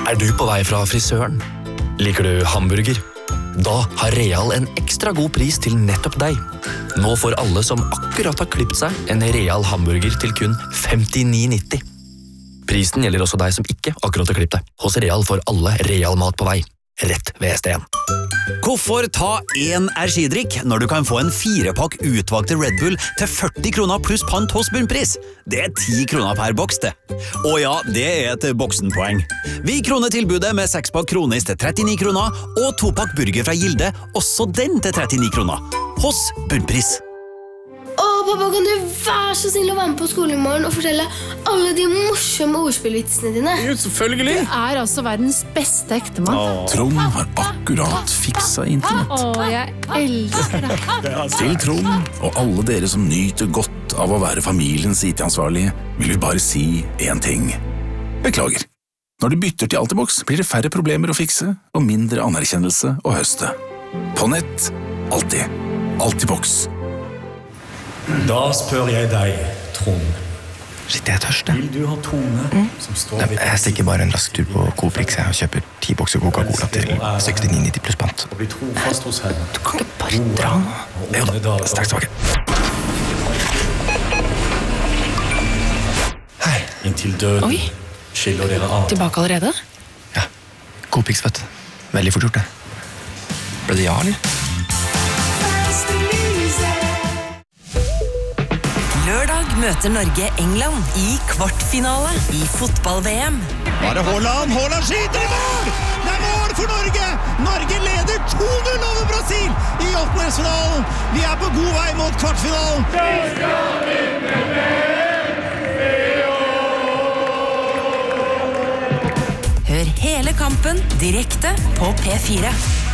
Er du på vei fra frisøren? Liker du hamburger? Da har Real en ekstra god pris til nettopp deg. Nå får alle som akkurat har klippet seg en Real hamburger til kun 59,90. Prisen gjelder også deg som ikke akkurat har klippet deg. Hos Real får alle Real mat på vei. Rett ved ST1. Hvorfor ta en energidrikk når du kan få en 4-pakk utvalgte Red Bull til 40 kroner pluss pant hos bunnpris? Det er 10 kroner per boks, det. Og ja, det er et boksenpoeng. Vi kroner tilbudet med 6-pakk Kronis til 39 kroner, og 2-pakk burger fra Gilde, også den til 39 kroner. Hos bunnpris. Pappa, kan du være så snill å være med på skolen i morgen og fortelle alle de morsomme ordspillvitsene dine? Jo, selvfølgelig. Du er altså verdens beste ektemann. Trond har akkurat fiksa internett. Jeg elsker deg. Til Trond og alle dere som nyter godt av å være familiens IT-ansvarlige, vil vi bare si en ting. Beklager. Når du bytter til Altibox, blir det færre problemer å fikse og mindre anerkjennelse å høste. På nett, alltid. Altibox. Da spør jeg deg, Trond. Shit, jeg er tørst. Vil du ha Tone som står ved... Jeg stikker bare en rask tur på Coprix og kjøper 10 bokser Coca-Cola til 69,90 pluss pant. Og bli trofast hos henne. Du kan ikke bare dra nå. Jo da, straks tilbake. Hei. Inntil døden skiller dere av. Tilbake allerede? Ja, Coprix, vet du. Veldig fort gjort det. Ble det ja, eller? Lørdag møter Norge England i kvartfinale i fotball-VM. Nå er det Haaland. Haaland skyter i mål! Det er mål for Norge! Norge leder 2-0 over Brasil i åttendedelsfinalen. Vi er på god vei mot kvartfinalen. Hør hele kampen direkte på P4.